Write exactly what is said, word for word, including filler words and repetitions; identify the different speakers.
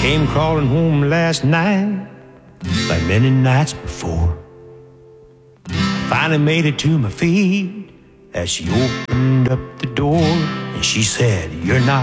Speaker 1: came crawling home last night, like many nights before. I finally made it to my feet as she opened up the door, and she said, "You're not